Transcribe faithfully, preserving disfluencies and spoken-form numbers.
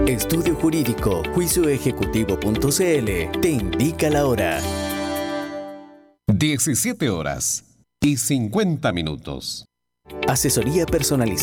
Estudio Jurídico, juicio ejecutivo punto c l te indica la hora. diecisiete horas y cincuenta minutos. Asesoría personalizada.